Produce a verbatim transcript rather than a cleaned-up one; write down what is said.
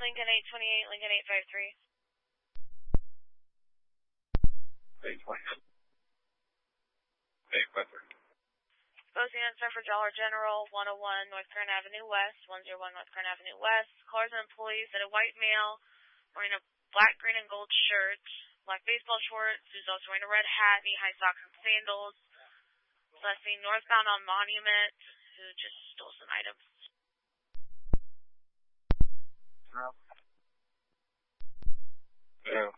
Lincoln eight twenty-eight, Lincoln eight five three. eight twenty-eight. eight five three. Both units are for Dollar General, one oh one North Current Avenue West, one oh one North Current Avenue West. Callers and employees that a white male wearing a black, green, and gold shirt, black baseball shorts, who's also wearing a red hat, knee-high socks and sandals, last seen northbound on Monument, who just stole some items. No. Yeah.